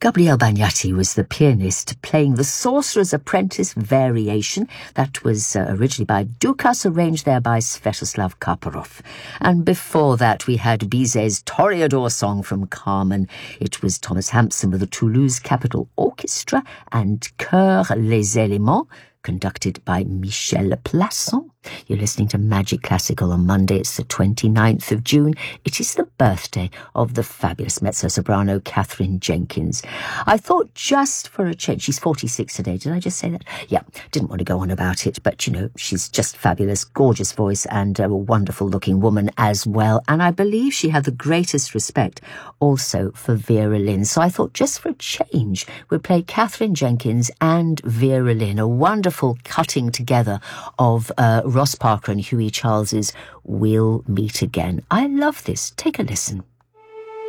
Gabriele Bagnati was the pianist playing the Sorcerer's Apprentice Variation. That was originally by Dukas, arranged there by Svetoslav Karparov. And before that, we had Bizet's Toreador song from Carmen. It was Thomas Hampson with the Toulouse Capitol Orchestra and Chœur Les Éléments, conducted by Michel Plasson. You're listening to Magic Classical on Monday. It's the 29th of June. It is the birthday of the fabulous mezzo-soprano Katherine Jenkins. I thought just for a change, she's 46 today. Did I just say that? Yeah, didn't want to go on about it, but, you know, she's just fabulous, gorgeous voice and a wonderful-looking woman as well. And I believe she had the greatest respect also for Vera Lynn. So I thought just for a change, we'd play Katherine Jenkins and Vera Lynn, a wonderful cutting together of Ross Parker and Hughie Charles's We'll Meet Again. I love this. Take a listen.